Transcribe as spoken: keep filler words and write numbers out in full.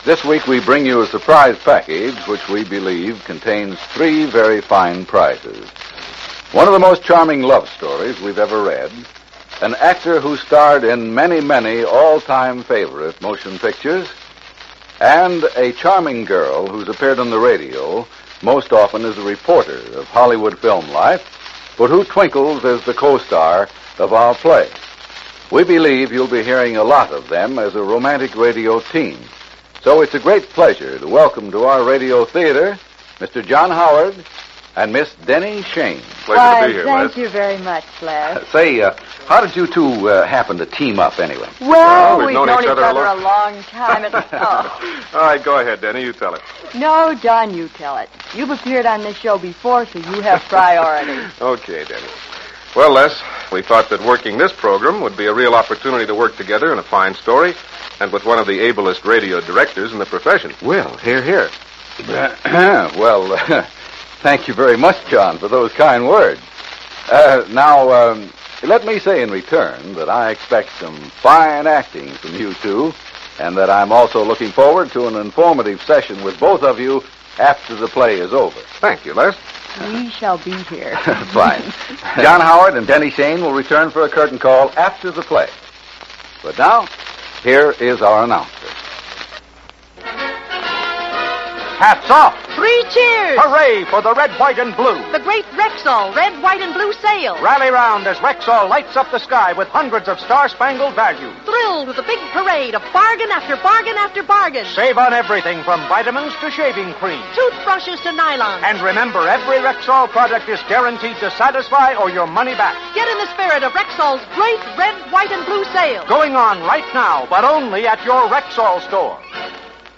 This week we bring you a surprise package which we believe contains three very fine prizes. One of the most charming love stories we've ever read, an actor who starred in many, many all-time favorite motion pictures, and a charming girl who's appeared on the radio most often as a reporter of Hollywood film life, but who twinkles as the co-star of our play. We believe you'll be hearing a lot of them as a romantic radio team. So it's a great pleasure to welcome to our radio theater Mister John Howard and Miss Denny Shane. Pleasure Why, to be here, thank Les. you very much, Les. Uh, say, uh, how did you two uh, happen to team up anyway? Well, Well, we've we've known known each each other other, a a long time. And, oh. All right, go ahead, Denny. You tell it. No, John, you tell it. You've appeared on this show before, so you have priority. Okay, Denny. Well, Les, we thought that working this program would be a real opportunity to work together in a fine story and with one of the ablest radio directors in the profession. Well, hear, hear. well, uh, thank you very much, John, for those kind words. Uh, now, um, let me say in return that I expect some fine acting from you two, and that I'm also looking forward to an informative session with both of you after the play is over. Thank you, Les. We shall be here. Fine. John Howard and Denny Shane will return for a curtain call after the play. But now, here is our announcer. Hats off! Three cheers! Hooray for the red, white, and blue! The great Rexall red, white, and blue sale. Rally round as Rexall lights up the sky with hundreds of star-spangled values. Thrilled with a big parade of bargain after bargain after bargain. Save on everything from vitamins to shaving cream. Toothbrushes to nylon. And remember, every Rexall product is guaranteed to satisfy or your money back. Get in the spirit of Rexall's great red, white, and blue sale. Going on right now, but only at your Rexall store.